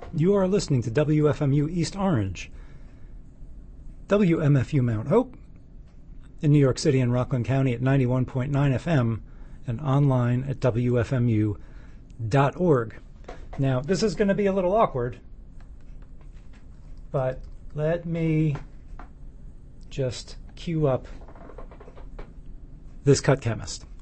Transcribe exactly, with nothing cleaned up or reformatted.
You are listening to W F M U East Orange, W M F U Mount Hope, in New York City and Rockland County at ninety-one point nine F M, and online at W F M U dot org. Now, this is going to be a little awkward, but let me just cue up this Cut Chemist.